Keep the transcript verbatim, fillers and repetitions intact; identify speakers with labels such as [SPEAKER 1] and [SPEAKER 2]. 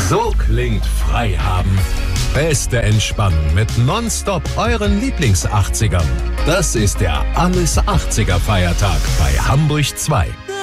[SPEAKER 1] So klingt Freihaben. Beste Entspannung mit Nonstop euren Lieblings-achtzigern. Das ist der Alles achtziger Feiertag bei Hamburg zwei.